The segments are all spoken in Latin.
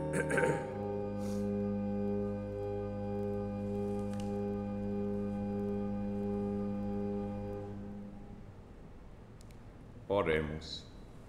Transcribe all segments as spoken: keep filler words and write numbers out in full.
Oremus.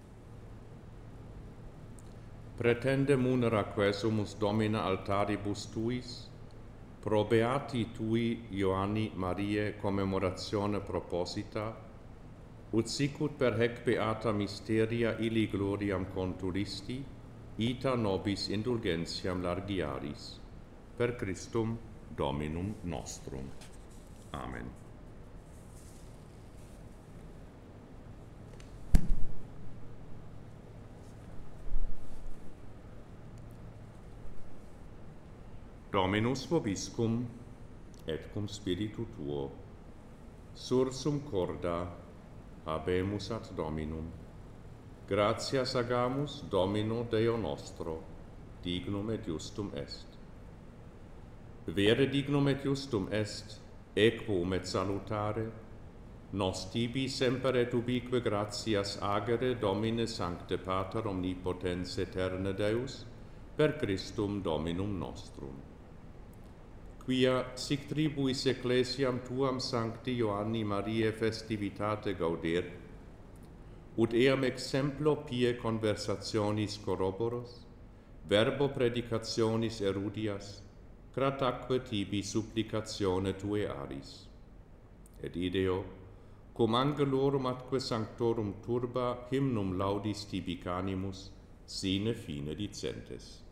Pretende munera quesumus Domina altaribus tuis, pro beati tui Ioanni Mariae commemoratione proposita, ut sicut per hec beata mysteria illi gloriam conturisti, ita nobis indulgentiam largiaris, per Christum Dominum nostrum. Amen. Dominus vobiscum, et cum spiritu tuo, sursum corda habemus ad Dominum. Gratias agamus Domino Deo nostro, dignum et justum est. Vere dignum et justum est, equum et salutare, nos tibi semper et ubique gratias agere Domine Sancte Pater Omnipotens Eterne Deus, per Christum Dominum nostrum. Quia sic tribuis ecclesiam tuam Sancti Ioanni Mariae festivitate gauder, ut eam exemplo pie conversationis corroboros, verbo predicationis erudias, crataque tibi supplicatione tue aris. Et ideo, cum angelorum atque sanctorum turba hymnum laudis tibi canimus, sine fine dicentes.